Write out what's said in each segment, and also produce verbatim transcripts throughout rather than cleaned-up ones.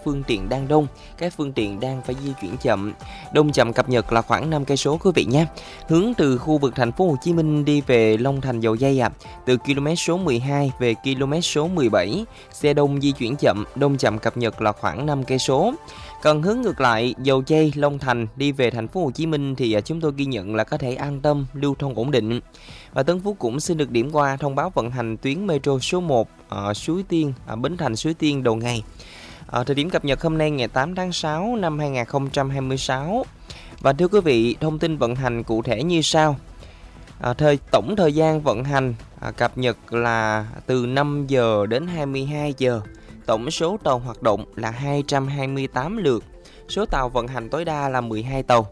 phương tiện đang đông, các phương tiện đang phải di chuyển chậm. Đông chậm cập nhật là khoảng năm cây số quý vị nhé. Hướng từ khu vực thành phố Hồ Chí Minh đi về Long Thành Dầu Giây ạ. À. Từ km số mười hai về km số mười bảy, xe đông di chuyển chậm, đông chậm cập nhật là khoảng năm cây số. Còn hướng ngược lại, Dầu Giây, Long Thành đi về thành phố Hồ Chí Minh thì chúng tôi ghi nhận là có thể an tâm, lưu thông ổn định. Và Tân Phú cũng xin được điểm qua thông báo vận hành tuyến metro số một ở Suối Tiên, ở Bến Thành Suối Tiên đầu ngày. Ở thời điểm cập nhật hôm nay ngày tám tháng sáu năm hai nghìn không trăm hai mươi sáu. Và thưa quý vị, thông tin vận hành cụ thể như sau. À, thời tổng thời gian vận hành à, cập nhật là từ năm giờ đến hai mươi hai giờ. Tổng số tàu hoạt động là hai trăm hai mươi tám lượt. Số tàu vận hành tối đa là mười hai tàu.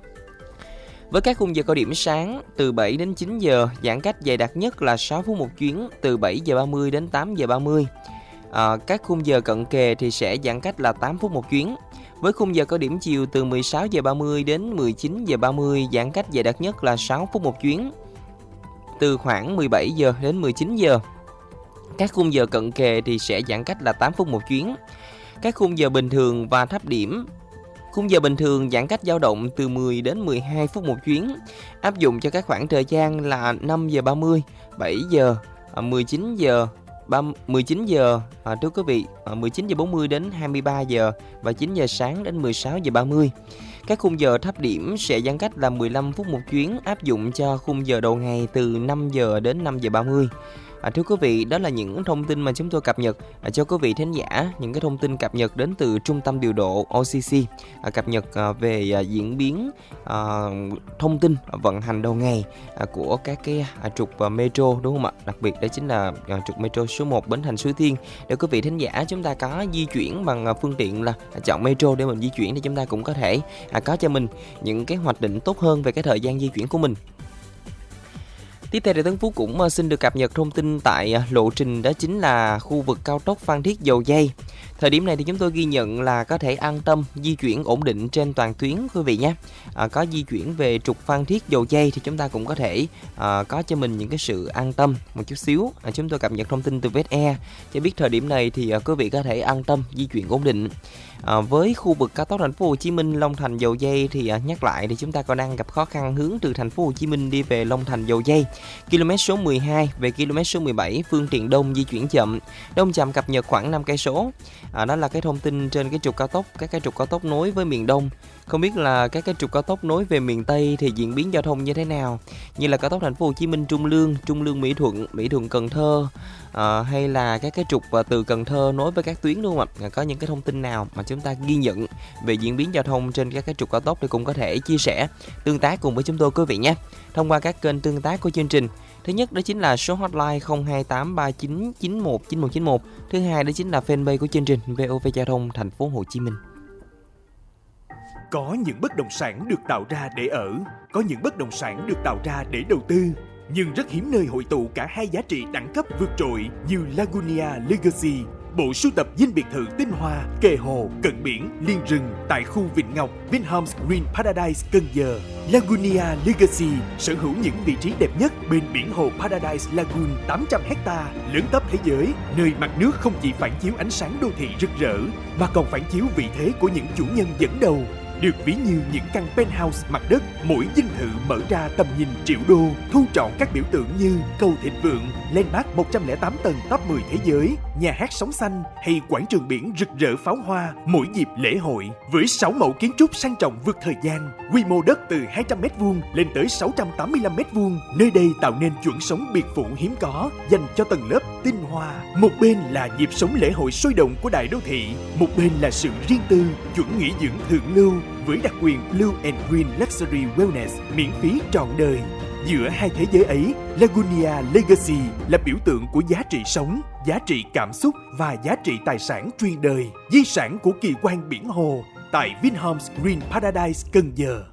Với các khung giờ cao điểm sáng từ bảy đến chín giờ, giãn cách dày đặc nhất là sáu phút một chuyến, từ bảy giờ ba mươi đến tám giờ ba mươi. À, các khung giờ cận kề thì sẽ giãn cách là tám phút một chuyến. Với khung giờ cao điểm chiều từ mười sáu giờ ba mươi đến mười chín giờ ba mươi, giãn cách dày đặc nhất là sáu phút một chuyến, từ khoảng mười bảy giờ đến mười chín giờ. Các khung giờ cận kề thì sẽ giãn cách là tám phút một chuyến. Các khung giờ bình thường và thấp điểm, khung giờ bình thường giãn cách dao động từ mười đến mười hai phút một chuyến, áp dụng cho các khoảng thời gian là năm giờ ba mươi, bảy giờ, mười chín giờ, mười chín giờ, à, thưa quý vị, mười chín giờ bốn mươi đến hai mươi ba giờ và chín giờ sáng đến mười sáu giờ ba mươi. Các khung giờ thấp điểm sẽ giãn cách là mười lăm phút một chuyến, áp dụng cho khung giờ đầu ngày từ năm giờ đến năm giờ ba mươi. À, thưa quý vị, đó là những thông tin mà chúng tôi cập nhật à, cho quý vị thính giả, những cái thông tin cập nhật đến từ Trung tâm Điều độ o xê xê, à, cập nhật à, về à, diễn biến à, thông tin à, vận hành đầu ngày à, của các cái à, trục à, metro, đúng không ạ? Đặc biệt đó chính là à, trục metro số một Bến Thành Suối Tiên. Để quý vị thính giả chúng ta có di chuyển bằng à, phương tiện là à, chọn metro để mình di chuyển, thì chúng ta cũng có thể à, có cho mình những cái hoạch định tốt hơn về cái thời gian di chuyển của mình. Tiếp theo thì Tấn Phú cũng xin được cập nhật thông tin tại lộ trình, đó chính là khu vực cao tốc Phan Thiết Dầu Giây. Thời điểm này thì chúng tôi ghi nhận là có thể an tâm di chuyển ổn định trên toàn tuyến quý vị nhé. À, có di chuyển về trục Phan Thiết Dầu Giây thì chúng ta cũng có thể à, có cho mình những cái sự an tâm một chút xíu. À, chúng tôi cập nhật thông tin từ vê ét e cho biết thời điểm này thì à, quý vị có thể an tâm di chuyển ổn định. À, với khu vực cao tốc thành phố Hồ Chí Minh Long Thành Dầu Giây thì à, nhắc lại thì chúng ta còn đang gặp khó khăn hướng từ thành phố Hồ Chí Minh đi về Long Thành Dầu Giây. Km số mười hai về km số mười bảy, phương tiện đông di chuyển chậm, đông chậm cập nhật khoảng năm cây số. À, đó là cái thông tin trên cái trục cao tốc, các cái trục cao tốc nối với miền Đông. Không biết là các cái trục cao tốc nối về miền Tây thì diễn biến giao thông như thế nào? Như là cao tốc thành phố Hồ Chí Minh Trung Lương, Trung Lương Mỹ Thuận, Mỹ Thuận Cần Thơ, à, hay là các cái trục từ Cần Thơ nối với các tuyến, đúng không ạ? Có những cái thông tin nào mà chúng ta ghi nhận về diễn biến giao thông trên các cái trục cao tốc thì cũng có thể chia sẻ, tương tác cùng với chúng tôi quý vị nhé. Thông qua các kênh tương tác của chương trình. Thứ nhất đó chính là số hotline không hai tám ba chín chín một chín một chín một. Thứ hai đó chính là fanpage của chương trình vê o vê Giao thông thành phố Hồ Chí Minh. Có những bất động sản được tạo ra để ở, có những bất động sản được tạo ra để đầu tư, nhưng rất hiếm nơi hội tụ cả hai giá trị đẳng cấp vượt trội như Lagunia Legacy, bộ sưu tập dinh biệt thự tinh hoa, kề hồ, cận biển, liền rừng tại khu Vịnh Ngọc, Vinhomes Green Paradise, Cần Giờ. Lagunia Legacy sở hữu những vị trí đẹp nhất bên biển hồ Paradise Lagoon tám trăm héc ta, lớn tấp thế giới, nơi mặt nước không chỉ phản chiếu ánh sáng đô thị rực rỡ, mà còn phản chiếu vị thế của những chủ nhân dẫn đầu. Được ví như những căn penthouse mặt đất, mỗi dinh thự mở ra tầm nhìn triệu đô, thu trọn các biểu tượng như cầu thịnh vượng, landmark một trăm lẻ tám tầng top mười thế giới, nhà hát sóng xanh hay quảng trường biển rực rỡ pháo hoa mỗi dịp lễ hội. Với sáu mẫu kiến trúc sang trọng vượt thời gian, quy mô đất từ hai trăm mét vuông lên tới sáu trăm tám mươi lăm mét vuông, nơi đây tạo nên chuẩn sống biệt phủ hiếm có dành cho tầng lớp tinh hoa. Một bên là nhịp sống lễ hội sôi động của đại đô thị, một bên là sự riêng tư, chuẩn nghỉ dưỡng thượng lưu với đặc quyền Blue and Green Luxury Wellness miễn phí trọn đời. Giữa hai thế giới ấy, Lagunia Legacy là biểu tượng của giá trị sống, giá trị cảm xúc và giá trị tài sản truyền đời, di sản của kỳ quan biển hồ tại Vinhomes Green Paradise, Cần Giờ.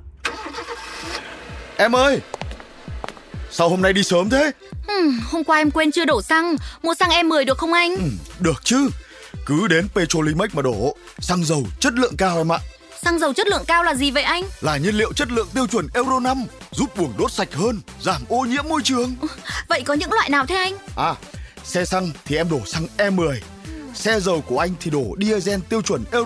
Em ơi, sao hôm nay đi sớm thế? Ừ, hôm qua em quên chưa đổ xăng, mua xăng E mười được không anh? Ừ, được chứ, cứ đến Petrolimex mà đổ, xăng dầu chất lượng cao em ạ. Xăng dầu chất lượng cao là gì vậy anh? Là nhiên liệu chất lượng tiêu chuẩn Euro năm, giúp buồng đốt sạch hơn, giảm ô nhiễm môi trường. Vậy có những loại nào thế anh? À, xe xăng thì em đổ xăng E mười, xe dầu của anh thì đổ diesel tiêu chuẩn Euro